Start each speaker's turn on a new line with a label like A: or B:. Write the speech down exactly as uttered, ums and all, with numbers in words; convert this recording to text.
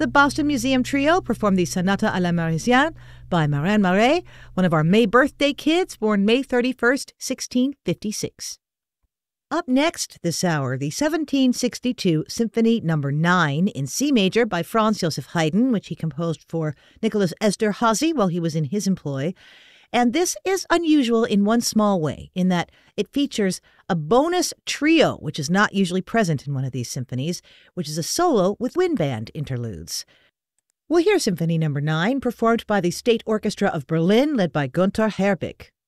A: the Boston Museum Trio performed the Sonata à la Marisienne by Marin Marais, one of our May birthday kids, born May thirty-first, sixteen fifty-six. Up next this hour, the seventeen sixty-two Symphony Number nine in C major by Franz Joseph Haydn, which he composed for Nicholas Esterházy while he was in his employ. And this is unusual in one small way, in that it features a bonus trio, which is not usually present in one of these symphonies, which is a solo with wind band interludes. We'll hear Symphony Number nine performed by the State Orchestra of Berlin, led by Günther Herbig.